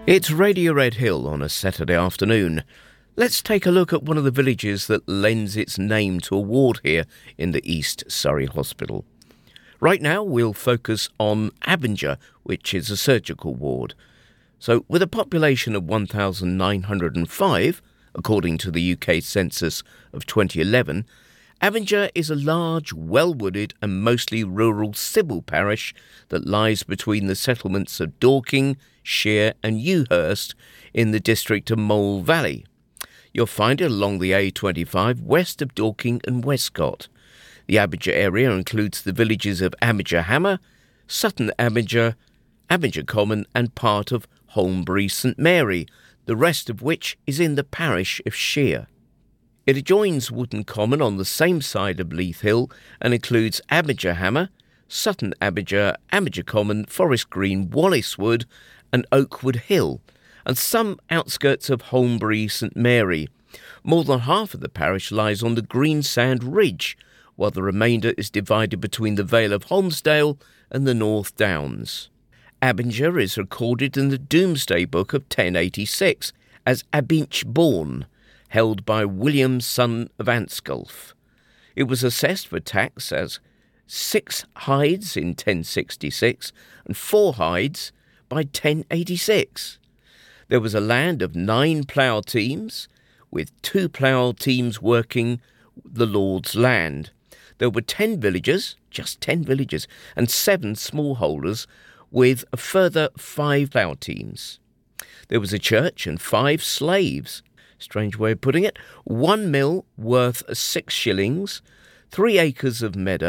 It's Radio Red Hill on a Saturday afternoon. Let's take a look at one of the villages that lends its name to a ward here in the East Surrey Hospital. Right now we'll focus on Abinger, which is a surgical ward. So with a population of 1,905, according to the UK census of 2011, Abinger is a large, well-wooded and mostly rural civil parish that lies between the settlements of Dorking, Shear and Ewhurst in the district of Mole Valley. You'll find it along the A25 west of Dorking and Westcott. The Abinger area includes the villages of Abinger Hammer, Sutton Abinger, Abinger Common and part of Holmbury St Mary, the rest of which is in the parish of Shear. It adjoins Wootton Common on the same side of Leith Hill and includes Abinger Hammer, Sutton Abinger, Abinger Common, Forest Green, Wallace Wood and Oakwood Hill, and some outskirts of Holmbury St Mary. More than half of the parish lies on the Greensand Ridge, while the remainder is divided between the Vale of Holmesdale and the North Downs. Abinger is recorded in the Domesday Book of 1086 as Abinch Bourne, held by William, son of Ansculf. It was assessed for tax as 6 hides in 1066 and 4 hides by 1086. There was a land of 9 plough teams, with 2 plough teams working the Lord's land. There were 10 villagers, just 10 villagers, and 7 smallholders, with a further 5 plough teams. There was a church and 5 slaves. Strange way of putting it. 1 mill worth 6 shillings, 3 acres of meadow,